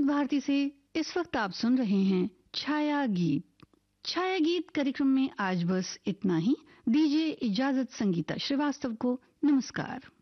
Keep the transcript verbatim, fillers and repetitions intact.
विविध भारती से इस वक्त आप सुन रहे हैं छाया गीत। छाया गीत कार्यक्रम में आज बस इतना ही। दीजिए इजाजत संगीता श्रीवास्तव को। नमस्कार।